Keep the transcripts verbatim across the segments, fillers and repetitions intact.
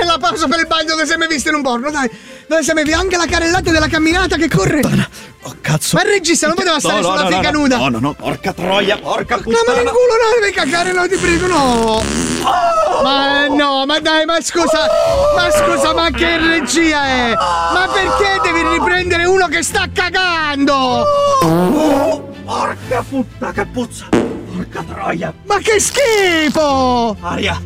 nella pausa per il bagno dove sei mai visto in un porno, dai. Dove sei mai visto anche la carrellata della camminata che corre. Oh cazzo. Ma il regista non poteva stare no, sulla no, fica no, nuda. No, no, no, porca troia, porca puttana. Ma in culo, no, devi cagare, no, ti prego, no. Oh! Ma no, ma dai, ma scusa, ma scusa, ma che regia è? Ma perché devi riprendere uno che sta cagando? Oh, porca puttana, che puzza. Porca troia. Ma che schifo! Aria.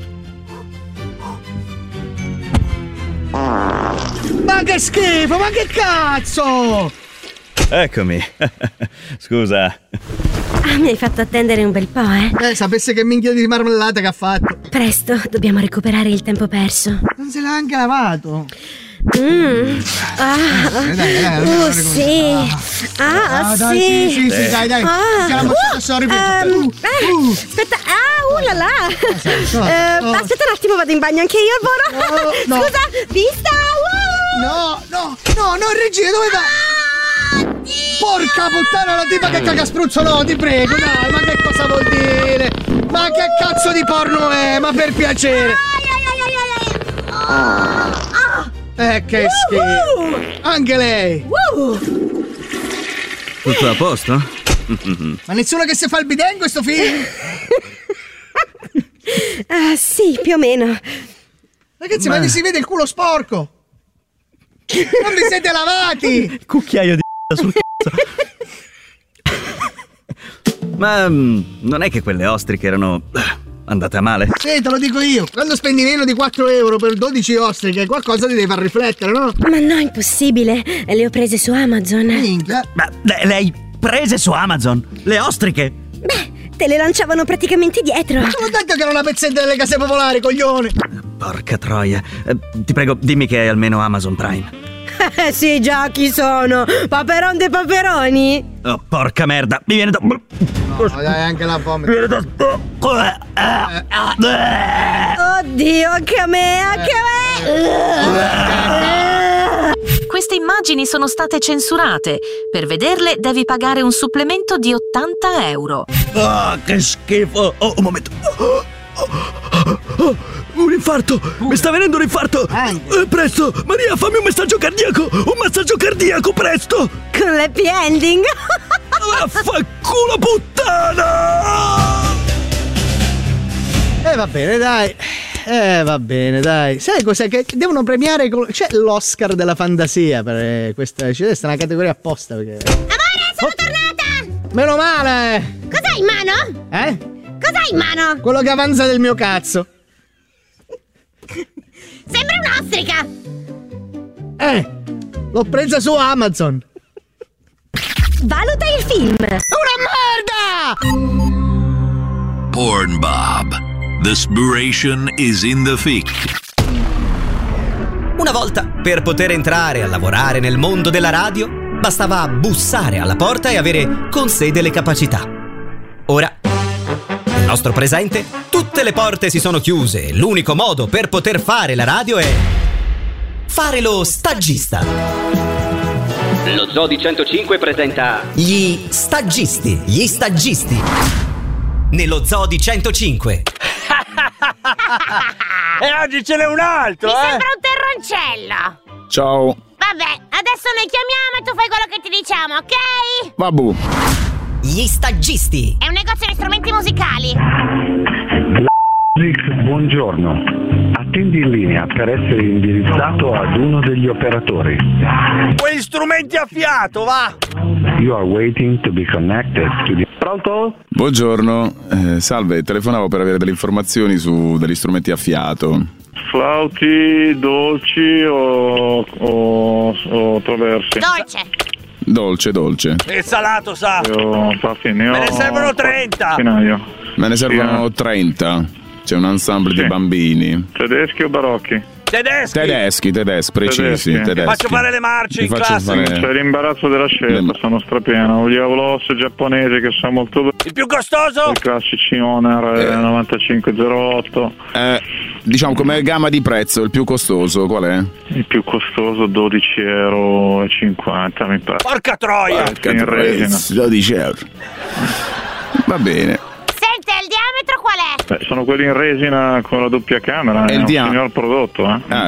Ma che schifo, ma che cazzo! Eccomi. Scusa. Ah, mi hai fatto attendere un bel po', eh? Eh, sapesse che minchia di marmellata che ha fatto. Presto, dobbiamo recuperare il tempo perso. Non se l'ha anche lavato. Mm. Ah. Dai, dai, dai, uh, sì. Ah, ah, sì. Dai, sì, sì, sì, dai, dai. Ah. Che la mozzata sto ripeto. Um, uh, aspetta, ah, uh là là. Cosa? Uh, Oh. Aspetta un attimo, vado in bagno anche io, Boro. No, no. Scusa, vista. Uh. No, no, no, no, regia, dove va? Porca puttana, la tipa che caga spruzzo, no, ti prego, dai, ma che cosa vuol dire? Ma che cazzo di porno è? Ma per piacere. Eh, che schifo. Anche lei. Tutto a posto? Ma nessuno che si fa il bidet in questo film? Ah, sì, più o meno. Ragazzi, ma, ma si vede il culo sporco. Non vi siete lavati. Cucchiaio di sul cazzo. Ma mm, non è che quelle ostriche erano andate a male? Sì, te lo dico io. Quando spendi meno di quattro euro per dodici ostriche, qualcosa ti deve far riflettere, no? Ma no, impossibile. Le ho prese su Amazon. Minchia. Ma le, le hai prese su Amazon? Le ostriche? Beh, te le lanciavano praticamente dietro. Ma sono detto che era una pezzetta delle case popolari, coglione. Porca troia. Eh, ti prego, dimmi che hai almeno Amazon Prime. Eh sì, già, chi sono? Paperon dei paperoni? Oh, porca merda, mi viene da... No, dai, anche la vomito. Mi viene da... Oddio, anche a me, anche a me! Queste immagini sono state censurate. Per vederle devi pagare un supplemento di ottanta euro. Ah, oh, che schifo! Oh, un momento. Oh, oh, oh, un infarto! Mi sta venendo un infarto! Eh, presto! Maria, fammi un messaggio cardiaco! Un massaggio cardiaco, presto! Con l'happy ending! Vaffanculo puttana! Eh, va bene, dai. Eh, va bene, dai. Sai cos'è? Che devono premiare. Col... C'è l'Oscar della fantasia per questa. C'è una categoria apposta. Perché... Amore, sono oh. tornata! Meno male! Cos'hai in mano? Eh? Cos'hai in mano? Quello che avanza del mio cazzo. Sembra un'ostrica! Eh! L'ho presa su Amazon. Valuta il film. Una merda! Pornbob. The spiration is in the fic. Una volta, per poter entrare a lavorare nel mondo della radio, bastava bussare alla porta e avere con sé delle capacità. Ora, nel nostro presente, tutte le porte si sono chiuse e l'unico modo per poter fare la radio è fare lo stagista. Lo Zoo di centocinque presenta Gli stagisti, gli stagisti. Nello Zoo di centocinque. E oggi ce n'è un altro, Mi eh? sembra un terroncello. Ciao. Vabbè, adesso noi chiamiamo e tu fai quello che ti diciamo, ok? Vabbù. Gli stagisti. È un negozio di strumenti musicali. Buongiorno. Attendi in linea per essere indirizzato ad uno degli operatori. Quegli strumenti a fiato, va! You are waiting to be connected to the... Pronto? Buongiorno, eh, salve, telefonavo per avere delle informazioni su degli strumenti a fiato. Flauti, dolci o, o, o traversi? Dolce. Dolce, dolce. E salato, sa! Io, infatti, ne ho... Me ne servono trenta! Finaio. Me ne servono Sì, trenta. C'è un ensemble sì. di bambini. Tedeschi o barocchi? Tedeschi! Tedeschi, tedeschi, precisi, Tedeschi. tedeschi. Faccio fare le marce Ti in faccio classe. fare- C'è l'imbarazzo della scelta, Le- sono strapieno. Voglio l'osso giapponese che sa molto bene. Il più costoso? I classici Honor eh. novantacinque zero otto. Eh, diciamo come gamma di prezzo, il più costoso qual è? Il più costoso dodici euro e cinquanta mi pare. Porca troia! Porca in resina. dodici euro. Va bene. Senti, il diametro qual è? Beh, sono quelli in resina con la doppia camera, E è il un dia- signor prodotto, eh. Ah,